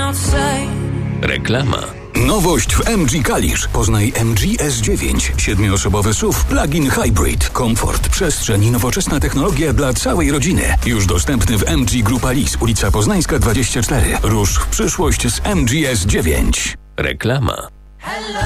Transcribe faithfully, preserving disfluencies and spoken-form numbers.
Reklama. Nowość w M G Kalisz. Poznaj M G S dziewięć. Siedmioosobowy S U V plug-in hybrid. Komfort, przestrzeń i nowoczesna technologia dla całej rodziny. Już dostępny w M G Grupa Lis, ulica Poznańska dwadzieścia cztery. Rusz w przyszłość z M G S dziewięć. Reklama.